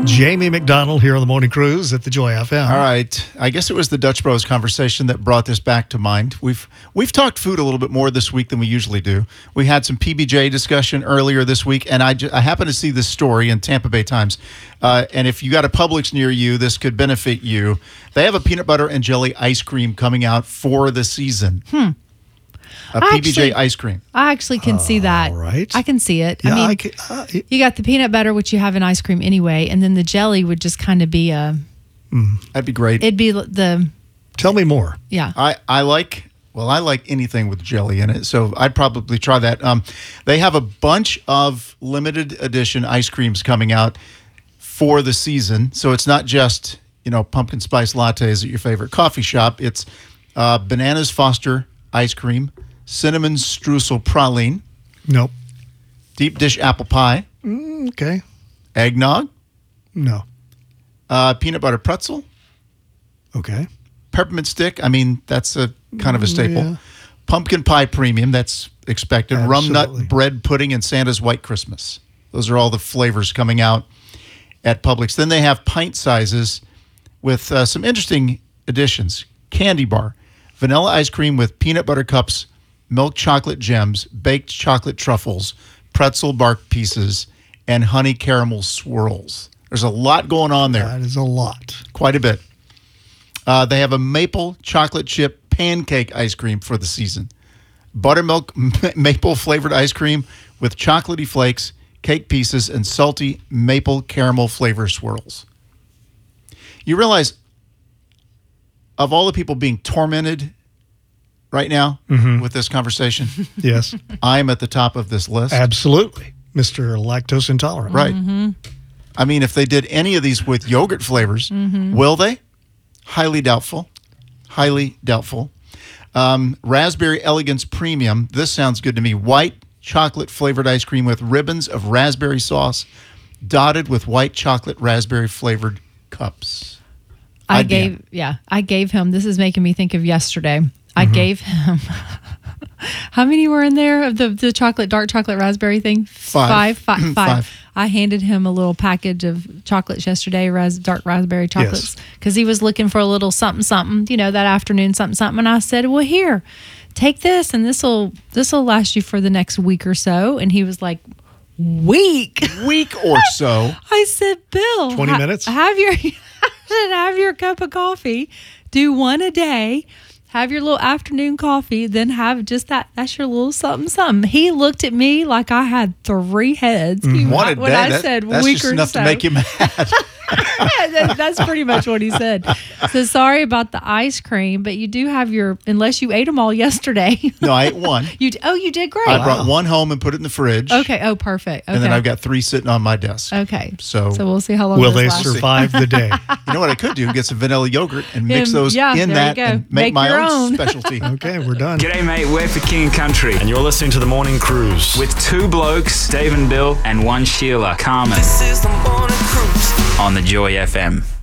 Jamie McDonald here on the Morning Cruise at the Joy FM. All right. I guess it was the Dutch Bros conversation that brought this back to mind. We've talked food a little bit more this week than we usually do. We had some PBJ discussion earlier this week, and I happened to see this story in Tampa Bay Times. And if you got a Publix near you, this could benefit you. They have a peanut butter and jelly ice cream coming out for the season. A PBJ ice cream. I actually can see that. Right. I can see it. Yeah, I mean, you got the peanut butter, which you have in ice cream anyway, and then the jelly would just kind of be That'd be great. it'd be the, Tell me more. yeah. I like anything with jelly in it, so I'd probably try that. They have a bunch of limited edition ice creams coming out for the season, so it's not just pumpkin spice lattes at your favorite coffee shop. It's Bananas Foster ice cream, cinnamon streusel praline, Nope. deep dish apple pie, Okay. eggnog, No. peanut butter pretzel, Okay. peppermint stick. I mean, that's a kind of a staple. Yeah. Pumpkin pie premium, that's expected. Rum Absolutely. nut bread pudding and Santa's White Christmas. Those are all the flavors coming out at Publix. Then they have pint sizes with some interesting additions. Candy bar, vanilla ice cream with peanut butter cups, milk chocolate gems, baked chocolate truffles, pretzel bark pieces, and honey caramel swirls. There's a lot going on there. That is a lot. Quite a bit. They have a maple chocolate chip pancake ice cream for the season. Buttermilk maple flavored ice cream with chocolatey flakes, cake pieces, and salty maple caramel flavor swirls. You realize, of all the people being tormented right now with this conversation, Yes. I'm at the top of this list. Absolutely. Mr. Lactose Intolerant. Right. I mean, if they did any of these with yogurt flavors, will they? Highly doubtful. Highly doubtful. Raspberry Elegance Premium. This sounds good to me. White chocolate flavored ice cream with ribbons of raspberry sauce dotted with white chocolate raspberry flavored cups. I gave him, this is making me think of yesterday. I gave him, how many were in there of the chocolate, dark chocolate raspberry thing? Five. Five. I handed him a little package of chocolates yesterday, dark raspberry chocolates, because he was looking for a little something, that afternoon something. And I said, well, here, take this, and this'll last you for the next week or so. And he was like, week or so. I said, Bill, 20 minutes? Have your cup of coffee, do one a day, have your little afternoon coffee, then have just that's your little something. He looked at me like I had three heads. One a when day? I said That's week just or enough so. to make you mad. That's pretty much what he said. So sorry about the ice cream, but you do have unless you ate them all yesterday. No, I ate one. You did great. I brought one home and put it in the fridge. Okay. Oh, perfect. Okay. And then I've got 3 sitting on my desk. Okay. So we'll see how long Will this they lasts. survive the day? You know what I could do? Get some vanilla yogurt and mix those yeah, in there that you go. and make my your own own. specialty. Okay, we're done. G'day, mate. We're for King Country And you're listening to The Morning Cruise. with 2 blokes, Dave and Bill, and 1 Sheila, Carmen, This is the morning cruise. on the Joy FM.